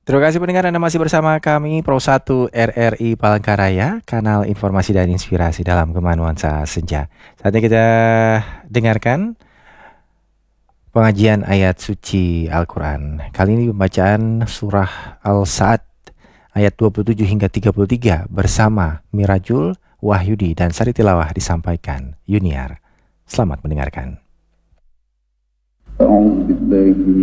Terima kasih pendengar, Anda masih bersama kami Pro 1 RRI Palangkaraya, kanal informasi dan inspirasi dalam Nuansa Senja. Saatnya kita dengarkan pengajian ayat suci Al-Quran. Kali ini pembacaan surah Al-Sa'ad ayat 27 hingga 33 bersama Mirajul, Wahyudi, dan Sari Tilawah disampaikan Yuniar. Selamat mendengarkan.